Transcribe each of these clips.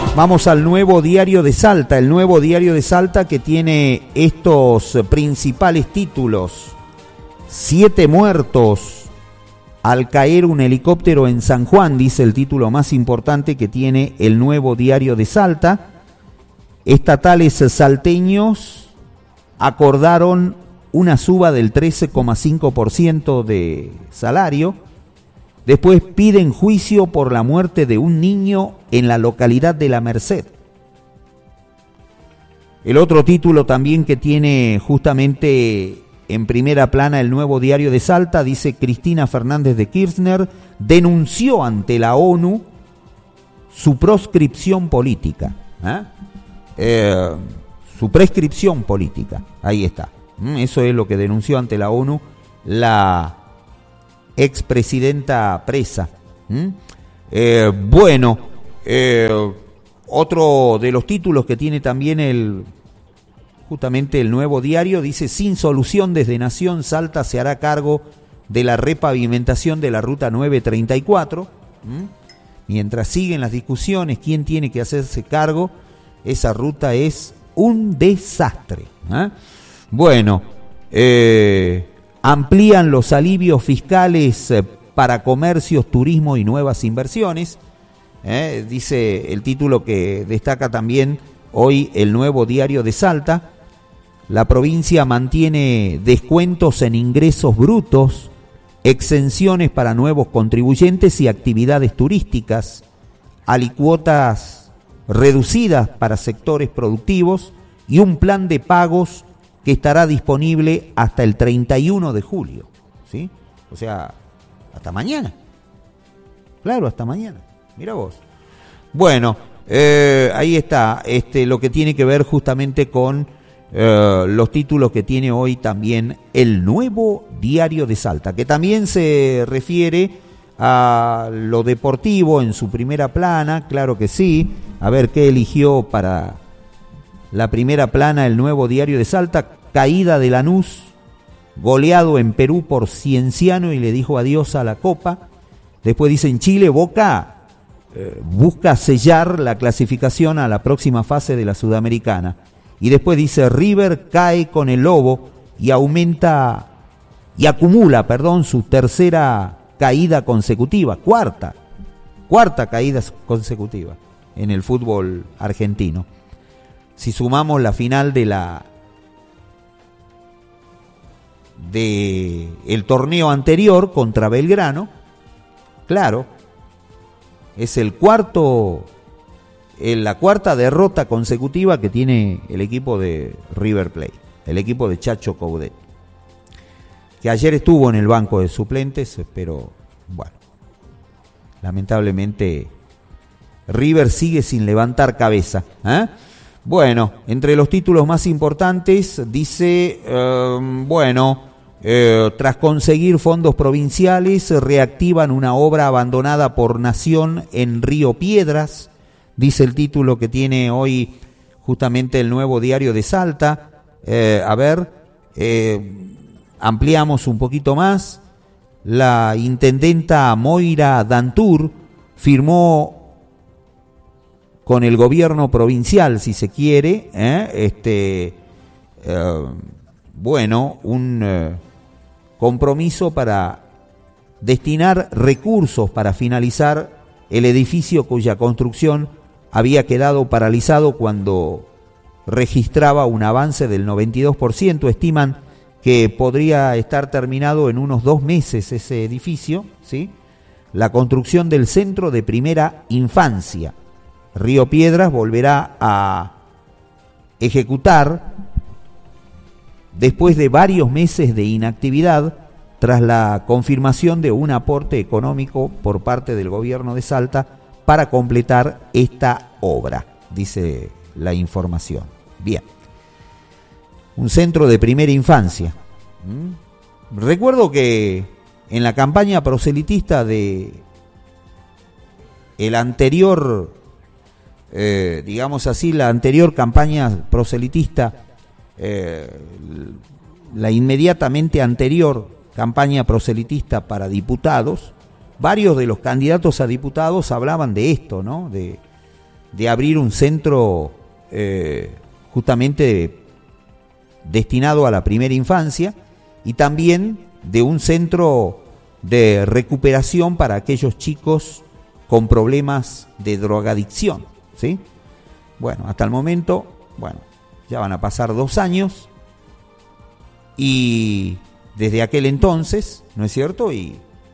Vamos al Nuevo Diario de Salta, el Nuevo Diario de Salta que tiene estos principales títulos: 7 muertos al caer un helicóptero en San Juan, dice el título más importante que tiene el Nuevo Diario de Salta. Estatales salteños acordaron una suba del 13,5% de salario. Después piden juicio por la muerte de un niño en la localidad de La Merced. El otro título también que tiene justamente en primera plana el Nuevo Diario de Salta dice: Cristina Fernández de Kirchner denunció ante la ONU su proscripción política. Su prescripción política. Ahí está. Eso es lo que denunció ante la ONU la expresidenta presa. Otro de los títulos que tiene también justamente el Nuevo Diario dice: sin solución desde Nación, Salta se hará cargo de la repavimentación de la ruta 934. Mientras siguen las discusiones, ¿quién tiene que hacerse cargo? Esa ruta es un desastre. Amplían los alivios fiscales para comercios, turismo y nuevas inversiones. Dice el título que destaca también hoy el Nuevo Diario de Salta. La provincia mantiene descuentos en ingresos brutos, exenciones para nuevos contribuyentes y actividades turísticas, alicuotas reducidas para sectores productivos y un plan de pagos que estará disponible hasta el 31 de julio, ¿sí? O sea, hasta mañana. Claro, hasta mañana. Mira vos. Bueno, ahí está lo que tiene que ver justamente con los títulos que tiene hoy también el Nuevo Diario de Salta, que también se refiere a lo deportivo en su primera plana, claro que sí. A ver qué eligió para la primera plana el Nuevo Diario de Salta: caída de Lanús, goleado en Perú por Cienciano y le dijo adiós a la Copa. Después dice: en Chile, Boca busca sellar la clasificación a la próxima fase de la Sudamericana. Y después dice: River cae con el Lobo y acumula, su tercera caída consecutiva, cuarta caída consecutiva en el fútbol argentino. Si sumamos la final el torneo anterior contra Belgrano, claro, es la cuarta derrota consecutiva que tiene el equipo de River Plate, el equipo de Chacho Coudet, que ayer estuvo en el banco de suplentes, pero bueno, lamentablemente River sigue sin levantar cabeza. Bueno, entre los títulos más importantes dice, tras conseguir fondos provinciales, reactivan una obra abandonada por Nación en Río Piedras, dice el título que tiene hoy justamente el Nuevo Diario de Salta. Ampliamos un poquito más. La intendenta Moira Dantur firmó con el gobierno provincial, si se quiere, un compromiso para destinar recursos para finalizar el edificio cuya construcción había quedado paralizado cuando registraba un avance del 92%. Estiman que podría estar terminado en unos 2 meses ese edificio, ¿sí? La construcción del Centro de Primera Infancia Río Piedras volverá a ejecutar después de varios meses de inactividad, tras la confirmación de un aporte económico por parte del gobierno de Salta para completar esta obra, dice la información. Bien, un centro de primera infancia. Recuerdo que en la campaña proselitista de el anterior, la anterior campaña proselitista, la inmediatamente anterior campaña proselitista para diputados, varios de los candidatos a diputados hablaban de esto, ¿no? De de abrir un centro justamente destinado a la primera infancia y también de un centro de recuperación para aquellos chicos con problemas de drogadicción, ¿sí? Bueno, hasta el momento, ya van a pasar 2 años y desde aquel entonces, ¿no es cierto? Y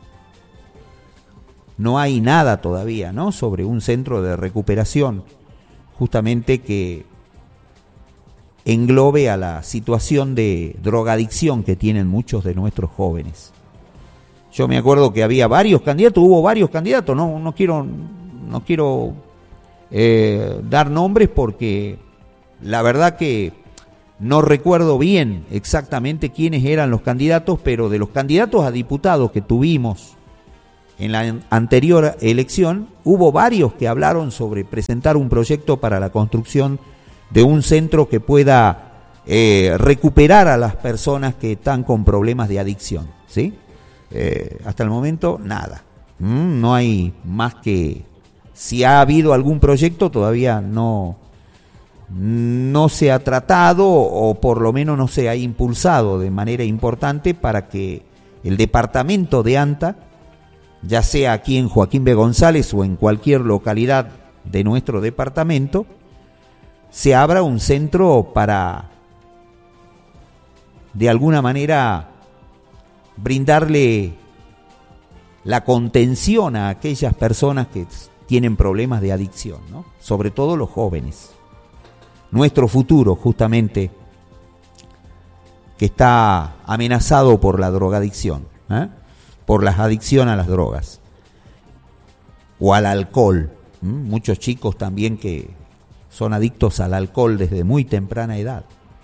no hay nada todavía, ¿no?, sobre un centro de recuperación justamente que englobe a la situación de drogadicción que tienen muchos de nuestros jóvenes. Yo me acuerdo que había varios candidatos, hubo varios candidatos, no quiero dar nombres porque la verdad que no recuerdo bien exactamente quiénes eran los candidatos, pero de los candidatos a diputados que tuvimos en la anterior elección, hubo varios que hablaron sobre presentar un proyecto para la construcción de un centro que pueda recuperar a las personas que están con problemas de adicción, ¿sí? Hasta el momento, nada. No hay más que, si ha habido algún proyecto, todavía no se ha tratado o por lo menos no se ha impulsado de manera importante para que el departamento de Anta, ya sea aquí en Joaquín B. González o en cualquier localidad de nuestro departamento, se abra un centro para, de alguna manera, brindarle la contención a aquellas personas que tienen problemas de adicción, ¿no? Sobre todo los jóvenes. Nuestro futuro, justamente, que está amenazado por la drogadicción, por la adicción a las drogas o al alcohol. Muchos chicos también que son adictos al alcohol desde muy temprana edad.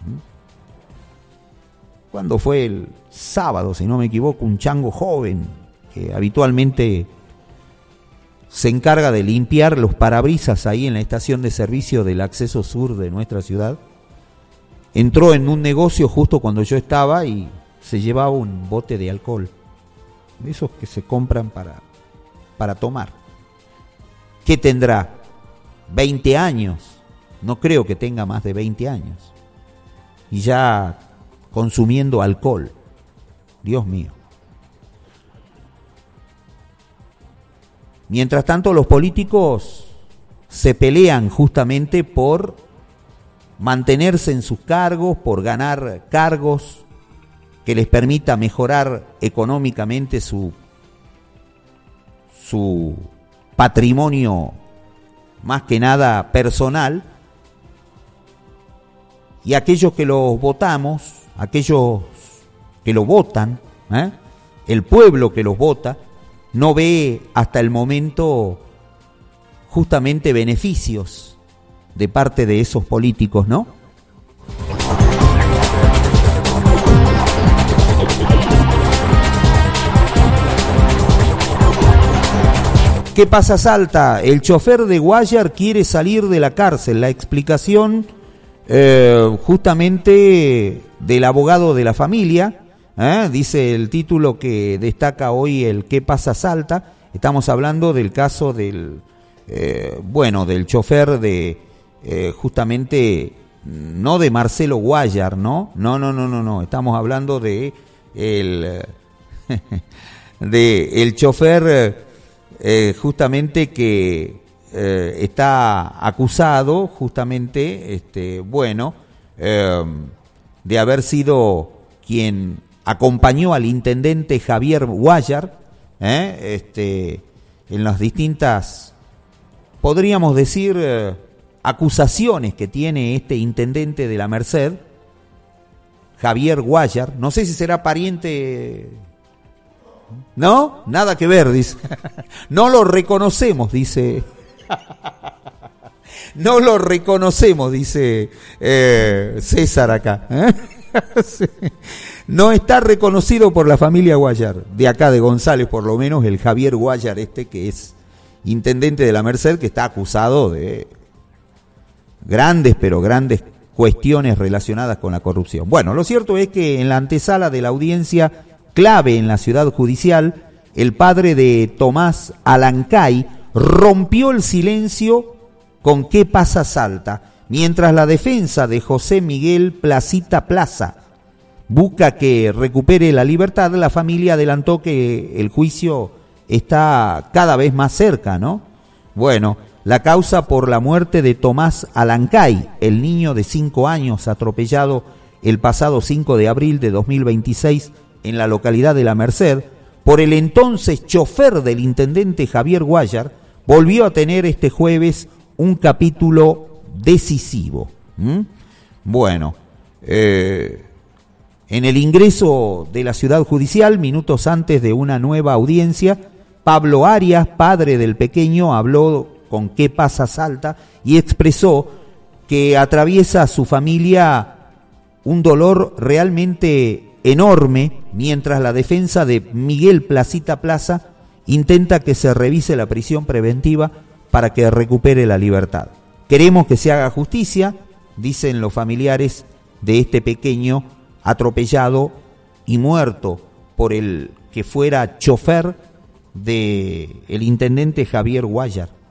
Cuando fue el sábado, si no me equivoco, un chango joven que habitualmente se encarga de limpiar los parabrisas ahí en la estación de servicio del acceso sur de nuestra ciudad, entró en un negocio justo cuando yo estaba y se llevaba un bote de alcohol, de esos que se compran para tomar. ¿Qué tendrá? 20 años. No creo que tenga más de 20 años. Y ya consumiendo alcohol. Dios mío. Mientras tanto, los políticos se pelean justamente por mantenerse en sus cargos, por ganar cargos que les permita mejorar económicamente su patrimonio, más que nada personal, y aquellos que los votamos, aquellos que lo votan, el pueblo que los vota, no ve hasta el momento justamente beneficios de parte de esos políticos, ¿no? ¿Qué pasa, Salta? El chofer de Guayar quiere salir de la cárcel. La explicación justamente del abogado de la familia, dice el título que destaca hoy el ¿Qué pasa, Salta? Estamos hablando del caso del chofer de justamente, no de Marcelo Guayar, ¿no? No. Estamos hablando de el chofer justamente que está acusado justamente, de haber sido quien acompañó al intendente Javier Guayar, en las distintas, podríamos decir, acusaciones que tiene este intendente de la Merced, Javier Guayar. No sé si será pariente. ¿No? Nada que ver, dice. No lo reconocemos, dice. No lo reconocemos, dice César acá. Sí. No está reconocido por la familia Guayar, de acá de González, por lo menos el Javier Guayar que es intendente de la Merced, que está acusado de grandes cuestiones relacionadas con la corrupción. Bueno, lo cierto es que en la antesala de la audiencia clave en la ciudad judicial, el padre de Tomás Alancay rompió el silencio con ¿Qué pasa Salta?, mientras la defensa de José Miguel Placita Plaza busca que recupere la libertad. La familia adelantó que el juicio está cada vez más cerca, ¿no? Bueno, la causa por la muerte de Tomás Alancay, el niño de 5 años atropellado el pasado 5 de abril de 2026 en la localidad de La Merced, por el entonces chofer del intendente Javier Guayar, volvió a tener este jueves un capítulo decisivo. Bueno, en el ingreso de la ciudad judicial, minutos antes de una nueva audiencia, Pablo Arias, padre del pequeño, habló con ¿Qué pasa Salta? Y expresó que atraviesa a su familia un dolor realmente enorme, mientras la defensa de Miguel Placita Plaza intenta que se revise la prisión preventiva para que recupere la libertad. Queremos que se haga justicia, dicen los familiares de este pequeño atropellado y muerto por el que fuera chofer del intendente Javier Guayar.